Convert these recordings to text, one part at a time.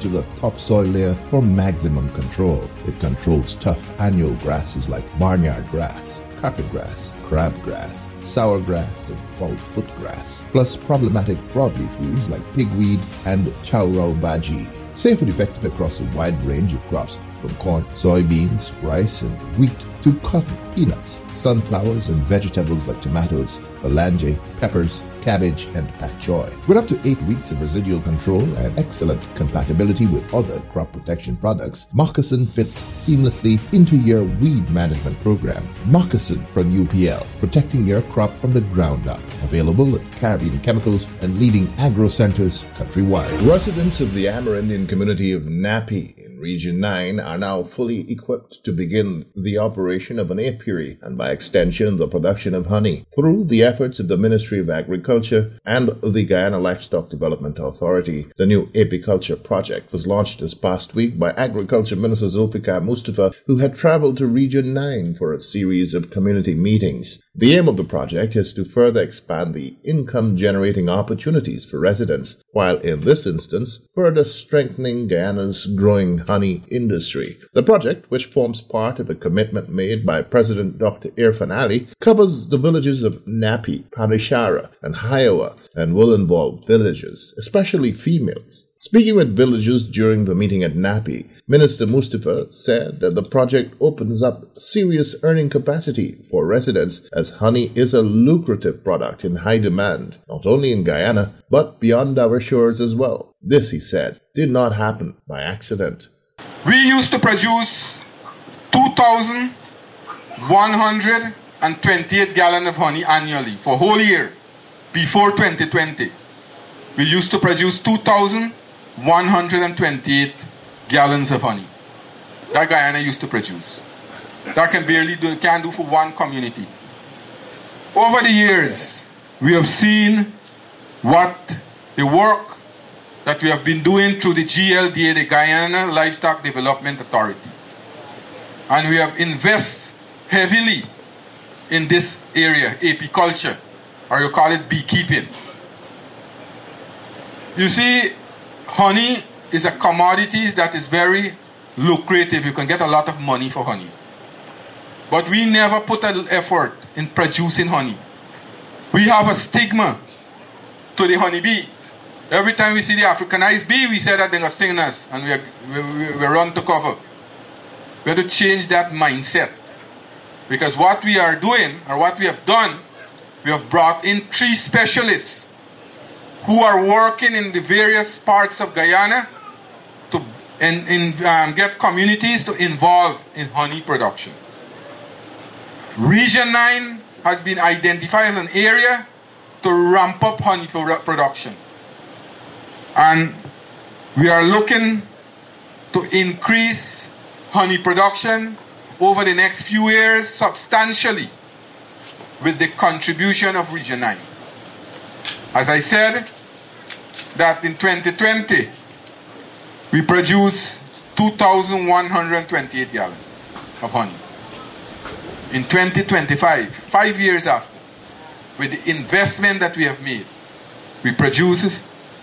to the topsoil layer for maximum control. It controls tough annual grasses like barnyard grass, carpet grass, crabgrass, sour grass, and fall-foot grass, plus problematic broadleaf weeds like pigweed and chowrau baji. Safe and effective across a wide range of crops from corn, soybeans, rice, and wheat to cotton, peanuts, sunflowers, and vegetables like tomatoes, olange, peppers, cabbage, and pak choy. With up to 8 weeks of residual control and excellent compatibility with other crop protection products, Moccasin fits seamlessly into your weed management program. Moccasin from UPL, protecting your crop from the ground up. Available at Caribbean Chemicals and leading agro centers countrywide. Residents of the Amerindian community of Napi in Region 9 are now fully equipped to begin the operation of an apiary and by extension the production of honey through the efforts of the Ministry of Agriculture and the Guyana Livestock Development Authority. The new apiculture project was launched this past week by Agriculture Minister Zulfikar Mustafa, who had traveled to Region 9 for a series of community meetings. The aim of the project is to further expand the income-generating opportunities for residents, while in this instance, further strengthening Guyana's growing honey industry. The project, which forms part of a commitment made by President Dr. Irfan Ali, covers the villages of Napi, Parishara, and Hiowa, and will involve villagers, especially females. Speaking with villagers during the meeting at Napi, Minister Mustafa said that the project opens up serious earning capacity for residents as honey is a lucrative product in high demand, not only in Guyana, but beyond our shores as well. This, he said, did not happen by accident. We used to produce 2,128 gallons of honey annually for a whole year before 2020. We used to produce 2,128 gallons of honey. That Guyana used to produce. That can do for one community. Over the years, we have seen what the work that we have been doing through the GLDA, the Guyana Livestock Development Authority. And we have invested heavily in this area, apiculture, or you call it beekeeping. You see, honey is a commodity that is very lucrative. You can get a lot of money for honey. But we never put an effort in producing honey. We have a stigma to the honeybee. Every time we see the Africanized bee, we say that they're going to sting us and we run to cover. We have to change that mindset. Because what we are doing, or what we have done, we have brought in 3 specialists who are working in the various parts of Guyana to get communities to involve in honey production. Region 9 has been identified as an area to ramp up honey production. And we are looking to increase honey production over the next few years substantially with the contribution of Region 9. As I said, that in 2020, we produced 2,128 gallons of honey. In 2025, 5 years after, with the investment that we have made, we produce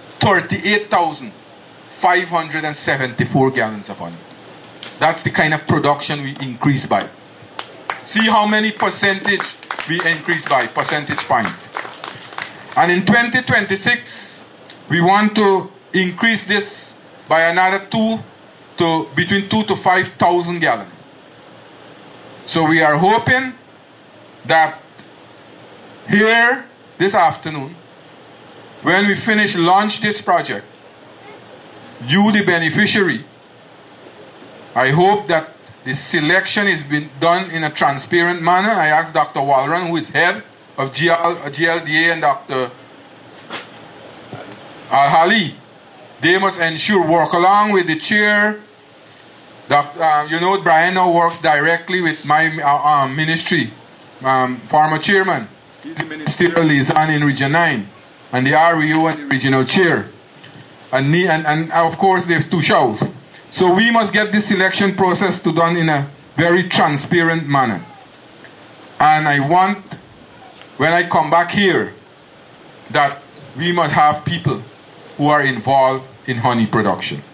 38,574 gallons of honey. That's the kind of production we increase by. See how many percentage we increase by, percentage point. And in 2026, we want to increase this by another between 2,000 to 5,000 gallons. So we are hoping that here this afternoon, when we launch this project, you, the beneficiary, I hope that the selection is been done in a transparent manner. I asked Dr. Walron, who is head of GLDA, and Dr. Al-Hali. They must ensure, work along with the chair. Brian now works directly with my ministry, former chairman. He's the ministerial liaison in Region 9, and the REO and the regional chair. And of course, there's 2 shows. So we must get this selection process done in a very transparent manner. And I want, when I come back here, that we must have people who are involved in honey production.